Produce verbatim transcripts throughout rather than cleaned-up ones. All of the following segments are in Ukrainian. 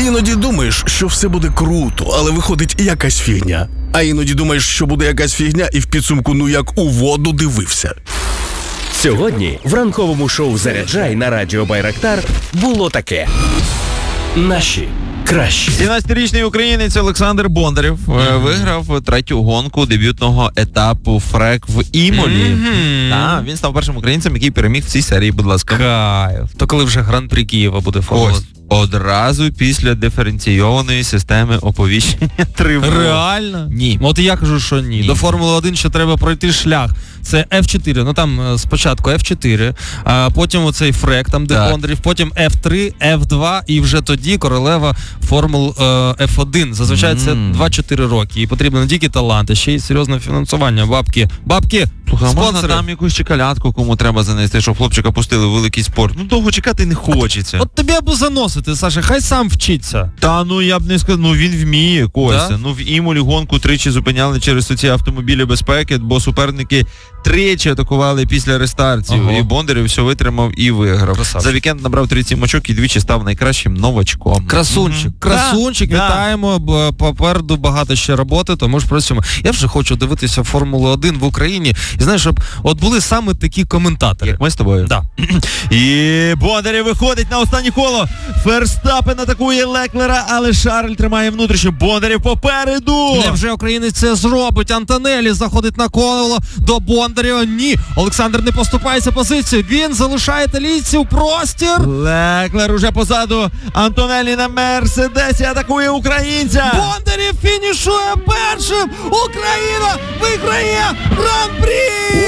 Іноді думаєш, що все буде круто, але виходить якась фігня. А іноді думаєш, що буде якась фігня, і в підсумку ну як у воду дивився. Сьогодні в ранковому шоу «Заряджай» на радіо Байрактар було таке. Наші кращі. сімнадцятирічний українець Олександр Бондарєв mm-hmm. виграв третю гонку дебютного етапу Фрек в Імолі. Mm-hmm. Так, він став першим українцем, який переміг в цій серії, будь ласка. Кайф. То коли вже Гран-прі Києва буде формула? Ось, одразу після диференційованої системи оповіщення тривог. Реально? Ні. Ну, от і я кажу, що ні. Ні. До Формули один ще треба пройти шлях. Це еф чотири, ну там спочатку еф чотири, а потім оцей Фрек, там де Так. Бондарєв, потім еф три, еф два і вже тоді королева Формул е, еф один. Зазвичай це Mm. два-чотири роки. І потрібно не тільки талант, а ще й серйозне фінансування. Бабки, бабки, Слухай, а можна спонсори. там якусь чекалятку, кому треба занести, щоб хлопчика пустили в великий спорт? Ну, довго чекати не хочеться. От тобі або заносити, Саша, хай сам вчиться. Та ну я б не сказав, ну він вміє, Костя. Да? Ну в Імолі гонку тричі зупиняли через ці автомобілі безпеки, бо суперники тричі атакували після рестартів. Ага. І Бондарєв все витримав і виграв. Красавчик. За вікенд набрав тридцять сім очок і двічі став найкращим новачком. Красунчик, Мгм. красунчик, Да, вітаємо, бо попереду багато ще роботи, тому ж просимо. Я вже хочу дивитися Формулу один в Україні, і знаєш, щоб от були саме такі коментатори. Як ми з тобою. Да. І Бондарєв виходить на останнє коло. Ферстапен атакує Леклера, але Шарль тримає внутрішню. Бондарєв попереду. Невже українець це зробить? Антонелі заходить на коло до Бондарєва. Ні, Олександр не поступається позицією. Він залишає італійців простір. Леклер уже позаду. Антонелі на Мерседесі атакує українця. Бондарєв фінішує першим. Україна виграє Гран-прі!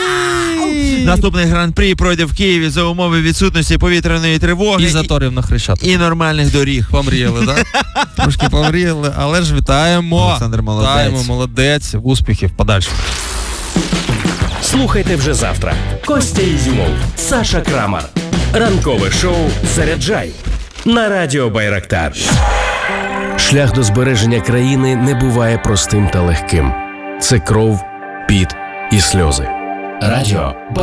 Наступний гран-прі пройде в Києві за умови відсутності повітряної тривоги І заторів на Хрещатику. і нормальних доріг. Помріяли, так? Да? Трошки помріяли, але ж вітаємо. Олександр молодець. Вітаємо, молодець. Успіхів подальше. Слухайте вже завтра. Костя Ізюмов, Саша Крамар. Ранкове шоу «Заряджай» на радіо Байрактар. Шлях до збереження країни не буває простим та легким. Це кров, піт і сльози. Радіо